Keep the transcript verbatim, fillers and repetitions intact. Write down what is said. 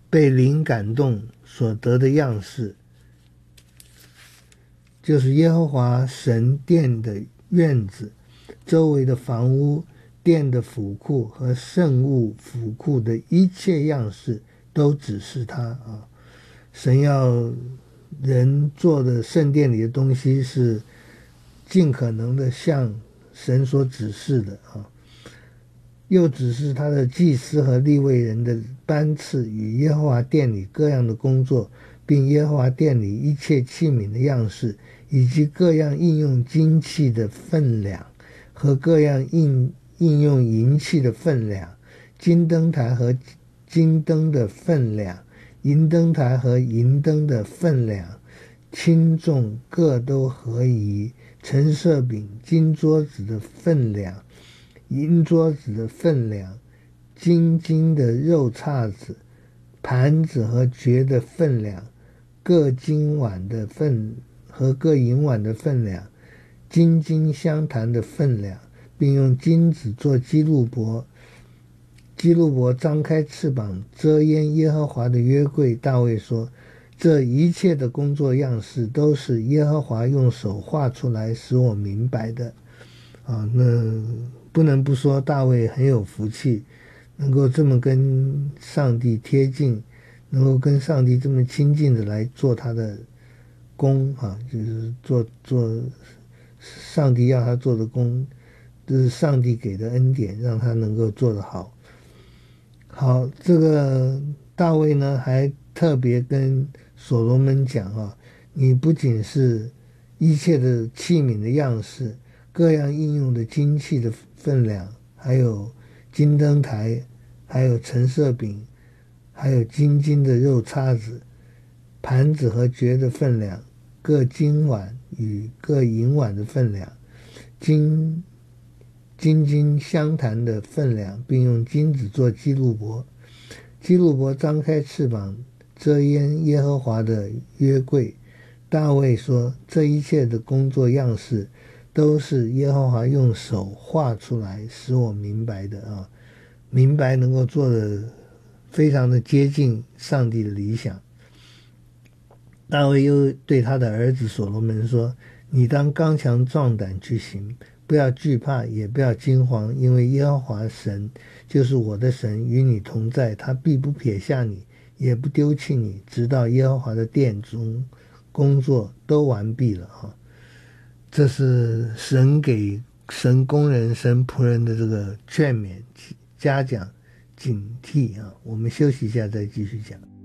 被灵感动所得的样式，就是耶和华神殿的院子周围的房屋、殿的府库和圣物府库的一切样式都指示他啊。神要人做的圣殿里的东西是尽可能的像神所指示的啊，又指示他的祭司和利未人的班次与耶和华殿里各样的工作，并耶和华殿里一切器皿的样式，以及各样应用金器的分量和各样应应用银器的分量，金灯台和金灯的分量，银灯台和银灯的分量，轻重各都合宜，陈设饼金桌子的分量，银桌子的分量，金金的肉叉子，盘子和爵的分量，各金碗的分和各银碗的分量，金金香坛的分量，并用金子做基路伯。基路伯张开翅膀遮掩耶和华的约柜。大卫说，这一切的工作样式都是耶和华用手画出来使我明白的啊。那不能不说大卫很有福气，能够这么跟上帝贴近，能够跟上帝这么亲近的来做他的工啊，就是做做上帝要他做的工，这是上帝给的恩典，让他能够做得好。好，这个大卫呢还特别跟所罗门讲啊，你不仅是一切的器皿的样式，各样应用的金器的分量，还有金灯台，还有陈设饼，还有金金的肉叉子，盘子和爵的分量，各金碗与各银碗的分量，金金金香坛的分量，并用金子做基路伯。基路伯张开翅膀遮掩耶和华的约柜。大卫说，这一切的工作样式都是耶和华用手画出来使我明白的啊，明白能够做的非常的接近上帝的理想。大卫又对他的儿子所罗门说，你当刚强壮胆去行，不要惧怕，也不要惊慌，因为耶和华神就是我的神，与你同在，他必不撇下你，也不丢弃你，直到耶和华的殿中工作都完毕了啊。这是神给神工人、神仆人的这个劝勉、嘉奖、警惕啊。我们休息一下再继续讲。